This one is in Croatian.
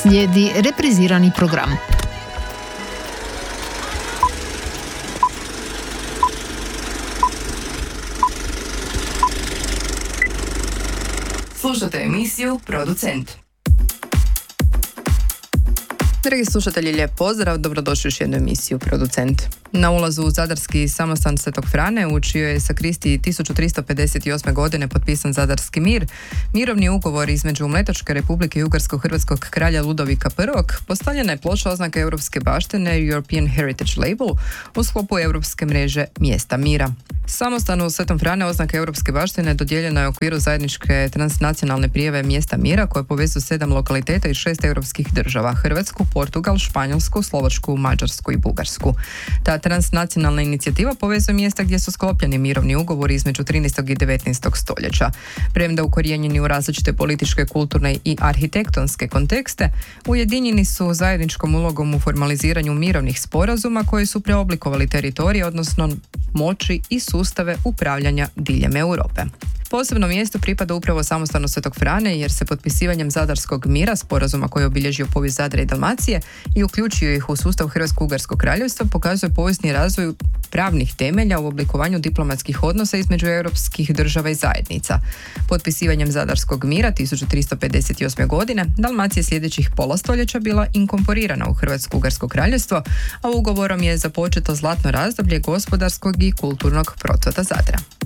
Slijedi reprizirani program. Slušate emisiju Producent. Dragi slušatelji, lijep pozdrav, dobrodošli u još jednu emisiju Producent. Na ulazu u zadarski samostan Svetog Frane, u čijoj je sakristi 1358. godine potpisan Zadarski mir, mirovni ugovor između Mletačke republike i Ugarsko-hrvatskog kralja Ludovika I, postavljena je ploča oznaka europske baštine European Heritage Label u sklopu europske mreže Mjesta mira. Samostanu u Svetom Frane oznaka europske baštine dodijeljena je u okviru zajedničke transnacionalne prijave Mjesta mira koje povezuju 7 lokaliteta iz 6 europskih država: Hrvatsku, Portugal, Španjolsku, Slovačku, Mađarsku i Bugarsku. Ta transnacionalna inicijativa povezuje mjesta gdje su sklopljeni mirovni ugovori između 13. i 19. stoljeća. Premda ukorijenjeni u različite političke, kulturne i arhitektonske kontekste, ujedinjeni su zajedničkom ulogom u formaliziranju mirovnih sporazuma koji su preoblikovali teritorije, odnosno moći i sustave upravljanja diljem Europe. Posebno mjesto pripada upravo samostanu Svetog Frane jer se potpisivanjem Zadarskog mira, sporazuma koji je obilježio povijest Zadra i Dalmacije i uključio ih u sustav Hrvatsko-Ugarskog kraljevstva, pokazuje povijesni razvoj pravnih temelja u oblikovanju diplomatskih odnosa između europskih država i zajednica. Potpisivanjem Zadarskog mira 1358. godine Dalmacija sljedećih pola stoljeća bila inkorporirana u Hrvatsko-Ugarsko kraljevstvo, a ugovorom je započeto zlatno razdoblje gospodarskog i kulturnog procvata Zadra.